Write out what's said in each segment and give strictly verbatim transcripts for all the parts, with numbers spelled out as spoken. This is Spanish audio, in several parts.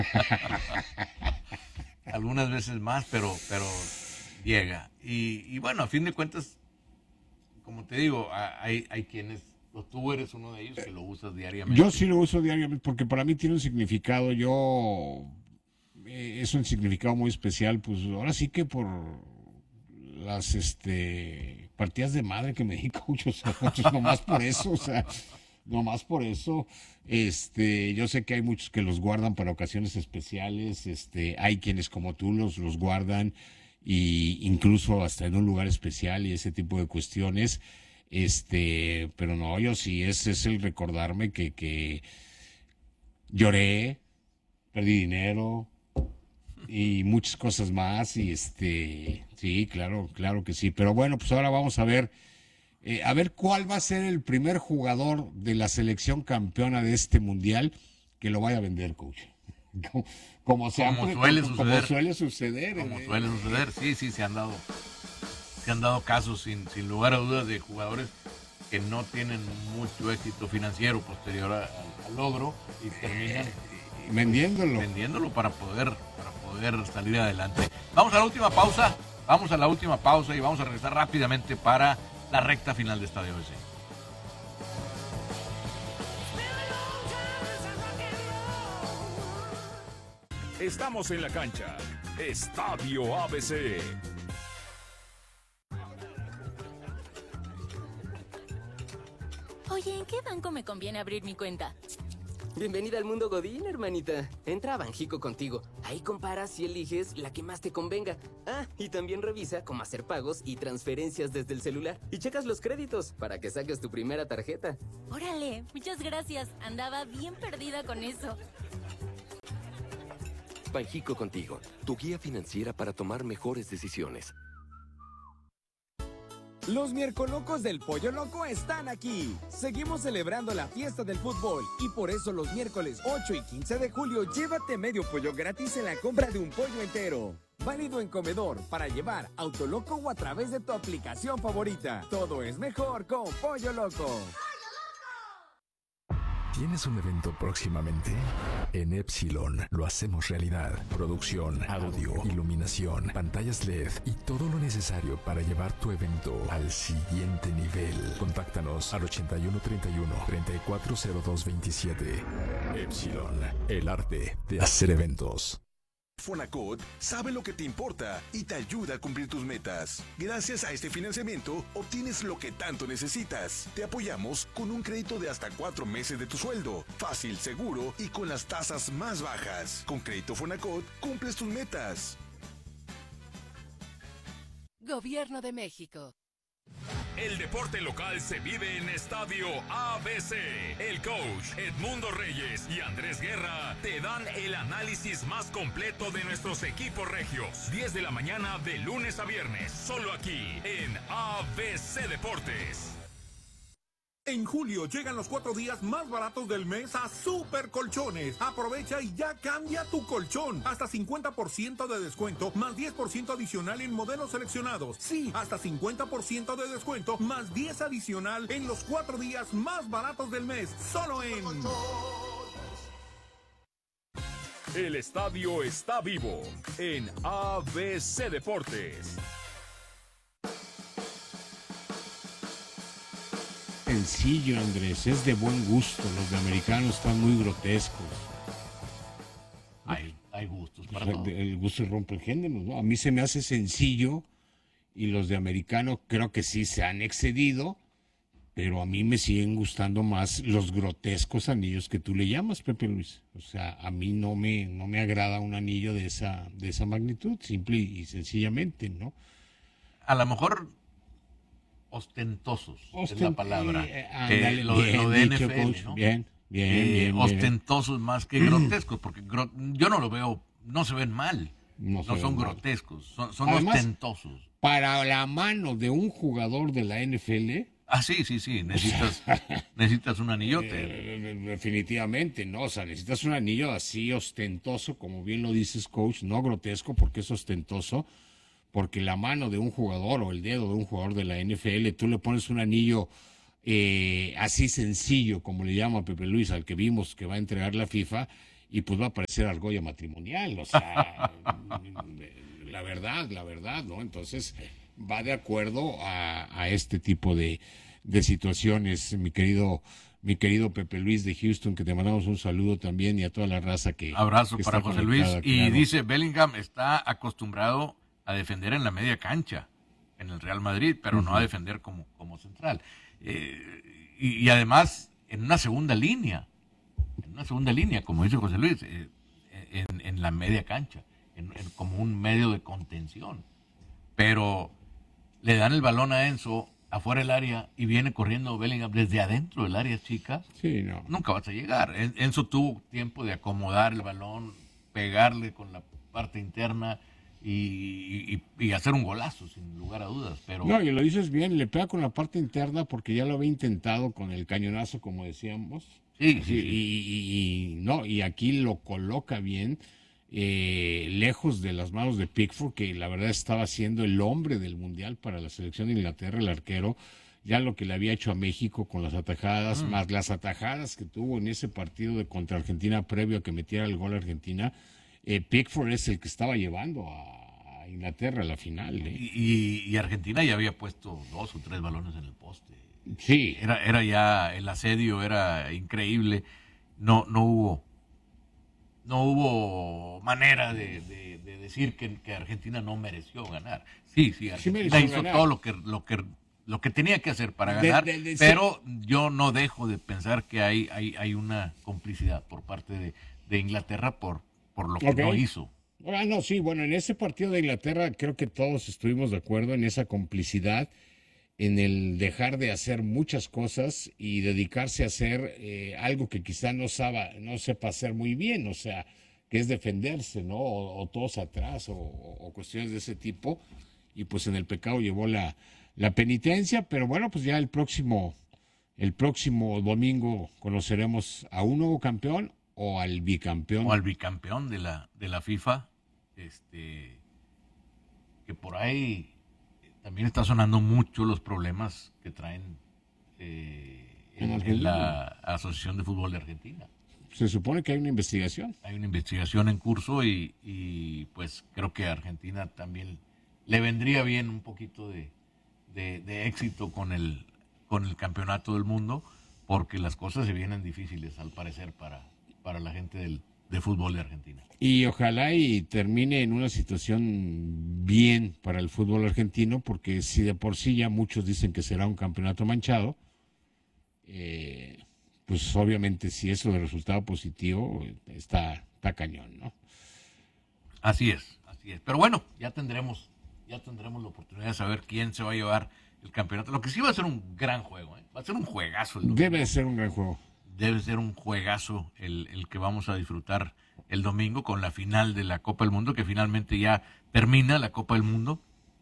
Algunas veces más, pero, pero llega. Y, y bueno, a fin de cuentas, como te digo, hay, hay quienes, o tú eres uno de ellos que lo usas Yo diariamente. sí lo uso diariamente porque para mí tiene un significado. Yo eh, es un significado muy especial, pues ahora sí que por las este partidas de madre que me di coach, o sea, muchos nomás por eso, o sea, nomás por eso. Este, yo sé que hay muchos que los guardan para ocasiones especiales, este, hay quienes como tú los, los guardan y incluso hasta en un lugar especial y ese tipo de cuestiones. Este, pero no, yo sí, ese es el recordarme que, que lloré, perdí dinero, y muchas cosas más y este sí, claro, claro que sí, pero bueno, pues ahora vamos a ver eh, a ver cuál va a ser el primer jugador de la selección campeona de este mundial que lo vaya a vender, coach. como, como, se han Como pre- suele como, como suceder, suele suceder como eh, suele eh, suceder, sí, sí, se han dado, se han dado casos sin, sin lugar a dudas de jugadores que no tienen mucho éxito financiero posterior a- al, al logro y terminan pues vendiéndolo. vendiéndolo para poder, para poder salir adelante. Vamos a la última pausa, vamos a la última pausa y vamos a regresar rápidamente para la recta final de Estadio A B C. Estamos en la cancha. Estadio A B C. Oye, ¿en qué banco me conviene abrir mi cuenta? Bienvenida al mundo Godín, hermanita. Entra a Banjico contigo. Ahí comparas y eliges la que más te convenga. Ah, y también revisa cómo hacer pagos y transferencias desde el celular. Y checas los créditos para que saques tu primera tarjeta. Órale, muchas gracias. Andaba bien perdida con eso. Banjico contigo, tu guía financiera para tomar mejores decisiones. Los Miercolocos del Pollo Loco están aquí. Seguimos celebrando la fiesta del fútbol y por eso los miércoles ocho y quince de julio llévate medio pollo gratis en la compra de un pollo entero. Válido en comedor, para llevar, Autoloco o a través de tu aplicación favorita. Todo es mejor con Pollo Loco. ¿Tienes un evento próximamente? En Epsilon lo hacemos realidad. Producción, audio, iluminación, pantallas L E D y todo lo necesario para llevar tu evento al siguiente nivel. Contáctanos al ochenta y uno treinta y uno, treinta y cuatro cero dos veintisiete. Epsilon, el arte de hacer eventos. Fonacot sabe lo que te importa y te ayuda a cumplir tus metas. Gracias a este financiamiento, obtienes lo que tanto necesitas. Te apoyamos con un crédito de hasta cuatro meses de tu sueldo. Fácil, seguro y con las tasas más bajas. Con Crédito Fonacot, cumples tus metas. Gobierno de México. El deporte local se vive en Estadio A B C. El coach Edmundo Reyes y Andrés Guerra te dan el análisis más completo de nuestros equipos regios. diez de la mañana de lunes a viernes, solo aquí en A B C Deportes. En julio llegan los cuatro días más baratos del mes a Super Colchones. Aprovecha y ya cambia tu colchón. Hasta cincuenta por ciento de descuento, más diez por ciento adicional en modelos seleccionados. Sí, hasta cincuenta por ciento de descuento, más diez adicional en los cuatro días más baratos del mes. Solo en... El estadio está vivo en A B C Deportes. Sencillo, Andrés, es de buen gusto. Los de americanos están muy grotescos. Hay, hay gustos para Re- todo. El gusto rompe el género, ¿no? A mí se me hace sencillo y los de americano creo que sí se han excedido, pero a mí me siguen gustando más los grotescos anillos que tú le llamas, Pepe Luis. O sea, a mí no me, no me agrada un anillo de esa, de esa magnitud, simple y sencillamente, ¿no? A lo mejor ostentosos es la Ostent- palabra. eh, Que ándale, lo, de- bien lo de dicho, N F L, coach, ¿no? bien, bien, Eh, bien, bien. Ostentosos más que grotescos, porque gro- yo no lo veo, no se ven mal. No No, se ven son mal. grotescos, son, son Además, ostentosos. Para la mano de un jugador de la N F L, Ah, sí, sí, sí, necesitas, necesitas un anillote. Eh, definitivamente, ¿no? O sea, necesitas un anillo así ostentoso, como bien lo dices, coach, no grotesco, porque es ostentoso, porque la mano de un jugador o el dedo de un jugador de la N F L, tú le pones un anillo eh, así sencillo, como le llama Pepe Luis, al que vimos que va a entregar la FIFA, y pues va a parecer argolla matrimonial, o sea, la verdad, la verdad, ¿no? Entonces va de acuerdo a, a este tipo de, de situaciones, mi querido mi querido Pepe Luis de Houston, que te mandamos un saludo también, y a toda la raza que abrazo que para está José Luis, conectada, y claro. dice Bellingham está acostumbrado a defender en la media cancha en el Real Madrid, pero uh-huh. no a defender como, como central, eh, y, y además en una segunda línea, en una segunda línea, como dice José Luis, eh, en, en la media cancha, en, en, como un medio de contención, pero le dan el balón a Enzo afuera del área y viene corriendo Bellingham desde adentro del área chica, sí, no. nunca vas a llegar. Enzo tuvo tiempo de acomodar el balón, pegarle con la parte interna y, y, y hacer un golazo, sin lugar a dudas. Pero no, y lo dices bien, le pega con la parte interna porque ya lo había intentado con el cañonazo, como decíamos. Sí, sí, sí, sí. Y, y, y no, y aquí lo coloca bien. Eh, lejos de las manos de Pickford, que la verdad estaba siendo el hombre del Mundial para la selección de Inglaterra, el arquero, ya lo que le había hecho a México con las atajadas, mm. más las atajadas que tuvo en ese partido de contra Argentina previo a que metiera el gol a Argentina, eh, Pickford es el que estaba llevando a, a Inglaterra a la final. ¿eh? Y, y Argentina ya había puesto dos o tres balones en el poste. Sí. Era, era ya, el asedio era increíble, no, no hubo no hubo manera de, de, de decir que, que Argentina no mereció ganar. Sí, sí, Argentina sí hizo ganar. todo lo que, lo que lo que tenía que hacer para ganar, de, de, de, pero sí. yo no dejo de pensar que hay, hay, hay una complicidad por parte de, de Inglaterra por, por lo que okay. no hizo. Ah, no, sí, bueno, en ese partido de Inglaterra creo que todos estuvimos de acuerdo en esa complicidad, en el dejar de hacer muchas cosas y dedicarse a hacer eh, algo que quizá no, saba, no sepa hacer muy bien, o sea, que es defenderse, ¿no? O, o todos atrás, o, o cuestiones de ese tipo, y pues en el pecado llevó la, la penitencia, pero bueno, pues ya el próximo, el próximo domingo conoceremos a un nuevo campeón o al bicampeón. O al bicampeón de la, de la FIFA, este, que por ahí también está sonando mucho los problemas que traen eh, en, en la Asociación de Fútbol de Argentina. Se supone que hay una investigación. Hay una investigación en curso y, y pues creo que a Argentina también le vendría bien un poquito de, de, de éxito con el, con el campeonato del mundo, porque las cosas se vienen difíciles al parecer para, para la gente del, de fútbol de Argentina. Y ojalá y termine en una situación bien para el fútbol argentino, porque si de por sí ya muchos dicen que será un campeonato manchado, eh, pues obviamente si eso de resultado positivo está, está cañón, ¿no? Así es, así es. Pero bueno, ya tendremos, ya tendremos la oportunidad de saber quién se va a llevar el campeonato. Lo que sí va a ser un gran juego, ¿eh? Va a ser un juegazo. El Debe de ser un gran juego. Debe ser un juegazo el, el que vamos a disfrutar el domingo con la final de la Copa del Mundo, que finalmente ya termina la Copa del Mundo.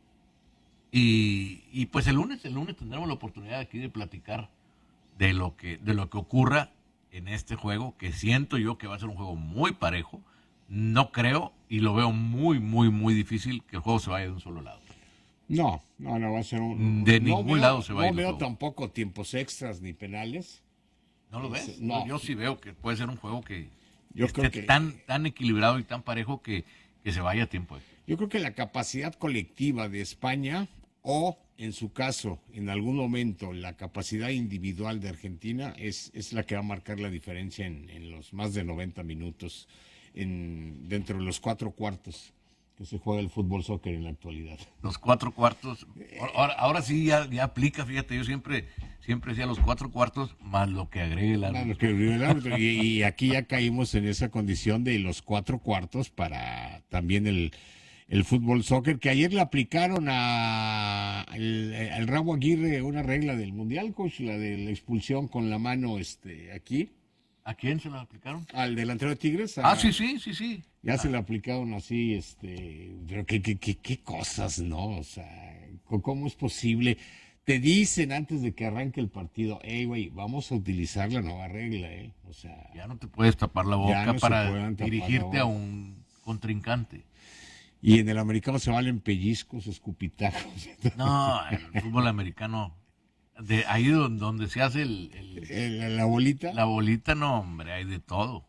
Y, y pues el lunes, el lunes tendremos la oportunidad aquí de platicar de lo que, de lo que ocurra en este juego, que siento yo que va a ser un juego muy parejo. No creo, y lo veo muy, muy, muy difícil que el juego se vaya de un solo lado. No, no, no va a ser un... De no ningún veo, lado se va a ir. No veo tampoco tiempos extras ni penales. ¿No lo ves? No. Yo sí veo que puede ser un juego que yo esté creo que, tan, tan equilibrado y tan parejo que, que se vaya a tiempo. Yo creo que la capacidad colectiva de España, o en su caso, en algún momento, la capacidad individual de Argentina es, es la que va a marcar la diferencia en, en los más de noventa minutos, en, dentro de los cuatro cuartos que se juega el fútbol soccer en la actualidad. Los cuatro cuartos, ahora, ahora sí ya, ya aplica, fíjate, yo siempre siempre decía los cuatro cuartos más lo que agregue el árbitro. Más lo que agregue el árbitro. y, y aquí ya caímos en esa condición de los cuatro cuartos para también el, el fútbol soccer, que ayer le aplicaron a el, al Rabo Aguirre una regla del Mundial, coach, la de la expulsión con la mano este aquí. ¿A quién se la aplicaron? Al delantero de Tigres. A, ah, sí, sí, sí, sí. Ya ah. se le aplicaron así, este, pero qué, qué, qué, qué cosas, ¿no? O sea, ¿cómo es posible? Te dicen antes de que arranque el partido, hey, güey, vamos a utilizar la nueva regla, ¿eh? O sea... Ya no te puedes tapar la boca no para dirigirte boca. a un contrincante. Y en el americano se valen pellizcos, escupitajos. No, en el fútbol americano... De ahí donde, donde se hace el, el, el, la bolita. La bolita, no, hombre, hay de todo.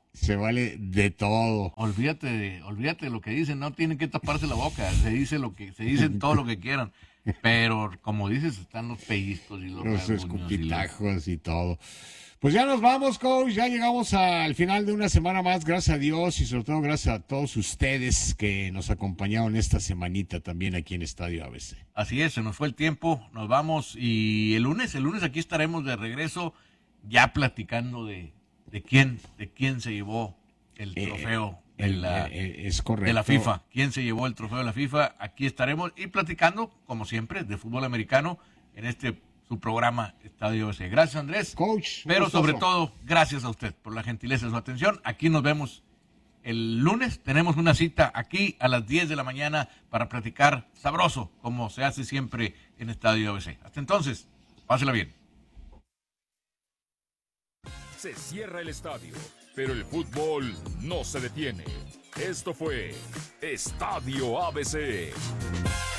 Se vale de todo. Olvídate de, olvídate de lo que dicen, no tienen que taparse la boca, se dice lo que, se dicen todo lo que quieran. Pero como dices, están los pellizcos y los, Los rasguños escupitajos y, los... y todo. Pues ya nos vamos, coach, ya llegamos al final de una semana más, gracias a Dios y sobre todo gracias a todos ustedes que nos acompañaron esta semanita también aquí en Estadio A B C. Así es, se nos fue el tiempo, nos vamos y el lunes, el lunes aquí estaremos de regreso ya platicando de, de quién, de quién se llevó el trofeo eh, de, la, eh, es correcto. de la FIFA, quién se llevó el trofeo de la FIFA, aquí estaremos y platicando, como siempre, de fútbol americano en este su programa Estadio A B C. Gracias, Andrés. Coach. Pero gustoso. sobre todo, gracias a usted por la gentileza de su atención. Aquí nos vemos el lunes. Tenemos una cita aquí a las diez de la mañana para platicar sabroso, como se hace siempre en Estadio A B C. Hasta entonces, pásela bien. Se cierra el estadio, pero el fútbol no se detiene. Esto fue Estadio A B C.